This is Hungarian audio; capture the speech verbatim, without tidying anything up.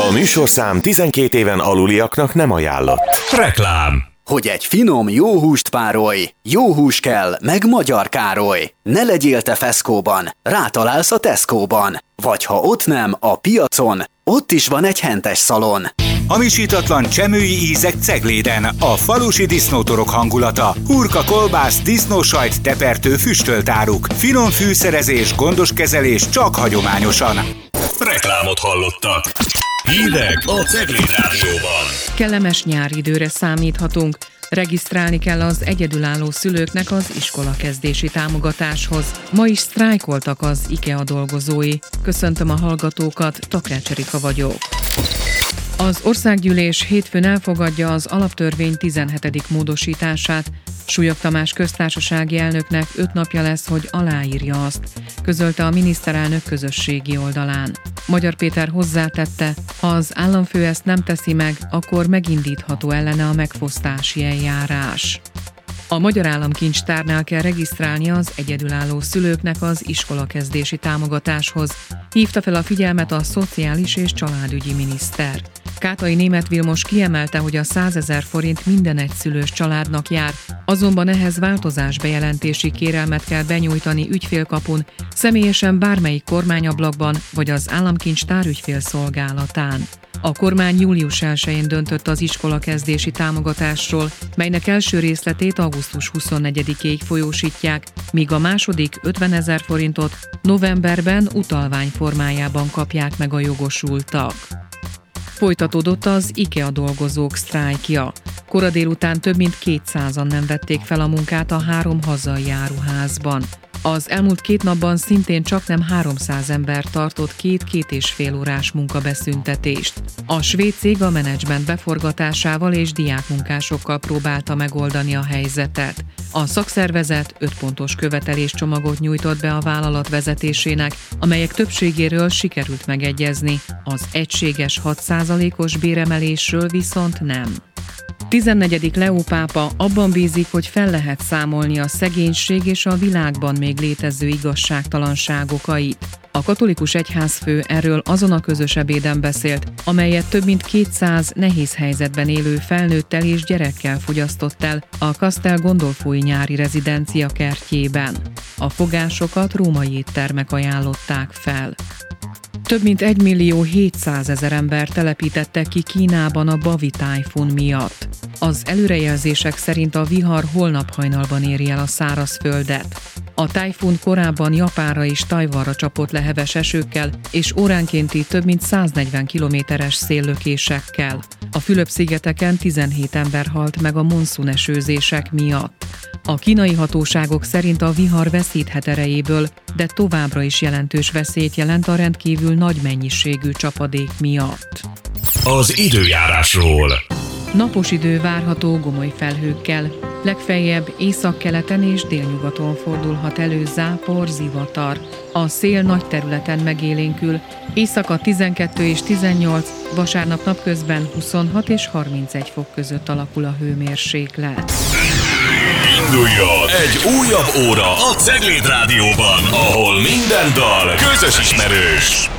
A műsorszám tizenkét éven aluliaknak nem ajánlott. Reklám. Hogy egy finom, jó húst párolj, jó hús kell, meg Magyar Károly. Ne legyél te Feszkóban, rátalálsz a Tesco-ban. Vagy ha ott nem, a piacon, ott is van egy hentes szalon. Hamisítatlan csemői ízek Cegléden, a falusi disznótorok hangulata, hurka, kolbász, disznósajt, tepertő, füstölt áruk, finom fűszerezés, gondos kezelés csak hagyományosan. Reklámot hallottak. Hírek a Cegléd Rádióban. Kellemes nyáridőre számíthatunk. Regisztrálni kell az egyedülálló szülőknek az iskolakezdési támogatáshoz. Ma is sztrájkoltak az IKEA dolgozói. Köszöntöm a hallgatókat, Takács Erika vagyok. Az országgyűlés hétfőn elfogadja az alaptörvény tizenhetedik módosítását. Súlyog Tamás köztársasági elnöknek öt napja lesz, hogy aláírja azt, közölte a miniszterelnök közösségi oldalán. Magyar Péter hozzátette, ha az államfő ezt nem teszi meg, akkor megindítható ellene a megfosztási eljárás. A Magyar Államkincstárnál kell regisztrálni az egyedülálló szülőknek az iskolakezdési támogatáshoz. Hívta fel a figyelmet a szociális és családügyi miniszter. Kátai Németh Vilmos kiemelte, hogy a százezer forint minden egyszülős családnak jár, azonban ehhez változásbejelentési kérelmet kell benyújtani ügyfélkapun, személyesen bármelyik kormányablakban vagy az Államkincstár ügyfélszolgálatán. A kormány július elsején döntött az iskolakezdési támogatásról, melynek első részletét augusztus huszonnegyedikéig folyósítják, míg a második ötvenezer forintot novemberben utalvány formájában kapják meg a jogosultak. Folytatódott az IKEA dolgozók sztrájkja. Kora délután több mint kétszázan nem vették fel a munkát a három hazai áruházban. Az elmúlt két napban szintén csaknem háromszáz ember tartott két-két és fél órás munkabeszüntetést. A svéd cég a menedzsment beforgatásával és diákmunkásokkal próbálta megoldani a helyzetet. A szakszervezet öt pontos követeléscsomagot nyújtott be a vállalat vezetésének, amelyek többségéről sikerült megegyezni, az egységes hat százalékos béremelésről viszont nem. tizennegyedik Leó pápa abban bízik, hogy fel lehet számolni a szegénység és a világban még létező igazságtalanság okait. A katolikus egyházfő erről azon a közös ebéden beszélt, amelyet több mint kétszáz nehéz helyzetben élő felnőttel és gyerekkel fogyasztott el a Castel Gondolfoi nyári rezidencia kertjében. A fogásokat római éttermek ajánlották fel. Több mint egymillió hétszázezer ember telepítette ki Kínában a Bavi tájfun miatt. Az előrejelzések szerint a vihar holnap hajnalban éri el a szárazföldet. A tájfun korábban Japánra és Tajvanra csapott le heves esőkkel és óránkénti több mint száznegyven kilométeres széllökésekkel. A Fülöp-szigeteken tizenhét ember halt meg a monszúnesőzések miatt. A kínai hatóságok szerint a vihar veszíthet erejéből, de továbbra is jelentős veszélyt jelent a rendkívül nagy mennyiségű csapadék miatt. Az időjárásról. Napos idő várható gomoly felhőkkel. Legfeljebb északkeleten és délnyugaton fordulhat elő zápor, zivatar. A szél nagy területen megélénkül, éjszaka tizenkettő és tizennyolc, vasárnap napközben huszonhat és harmincegy fok között alakul a hőmérséklet. Induljon egy újabb óra a Cegléd Rádióban, ahol minden dal közös ismerős.